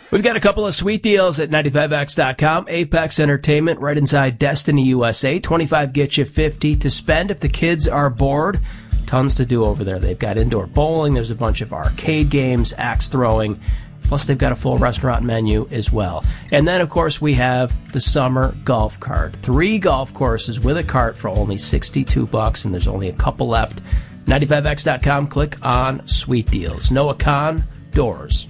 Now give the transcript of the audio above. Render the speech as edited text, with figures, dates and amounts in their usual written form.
We've got a couple of sweet deals at 95X.com. Apex Entertainment right inside Destiny USA. 25 gets you 50 to spend if the kids are bored. Tons to do over there. They've got indoor bowling. There's a bunch of arcade games, axe throwing. Plus, they've got a full restaurant menu as well. And then, of course, we have the summer golf cart. 3 golf courses with a cart for only $62, and there's only a couple left. 95X.com. Click on Sweet Deals. Noah Khan, Doors.